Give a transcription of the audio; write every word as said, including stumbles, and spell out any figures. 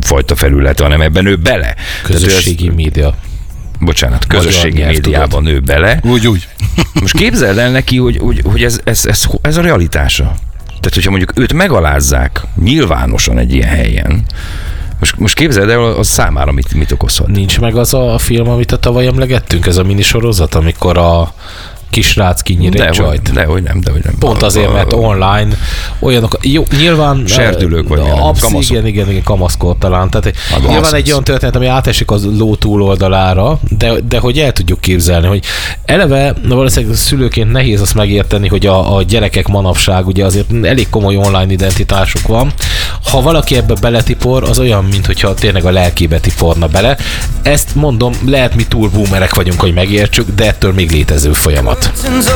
fajta felülete, hanem ebben nő bele. Közösségi média. Bocsánat, közösségi médiában nő bele. Úgy, úgy. Most képzeld el neki, hogy, hogy, hogy ez, ez, ez, ez a realitása. Tehát, hogyha mondjuk őt megalázzák nyilvánosan egy ilyen helyen, most, most képzeld el, az számára mit, mit okozhat. Nincs meg az a film, amit a tavaly emlegettünk, ez a minisorozat, amikor a kisrác kinyír egy csajt. Dehogy nem, dehogy nem. Pont azért, mert online olyanok, jó, nyilván serdülők vagy milyen, kamaszok. Igen, igen, igen, kamaszkor talán. Tehát hát, nyilván egy olyan történet, ami átesik az ló túloldalára, de, de hogy el tudjuk képzelni, hogy eleve valószínűleg szülőként nehéz azt megérteni, hogy a, a gyerekek manapság ugye azért elég komoly online identitásuk van. Ha valaki ebbe beletipor, az olyan, mintha tényleg a lelkébe tiporna bele. Ezt mondom, lehet mi túl boomerek vagyunk, hogy megértsük, de ettől még létező folyamat.